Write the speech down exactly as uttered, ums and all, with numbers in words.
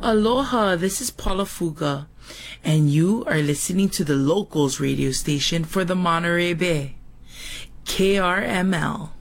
Aloha, this is Paula Fuga, and you are listening to the Locals radio station for the Monterey Bay, K R M L.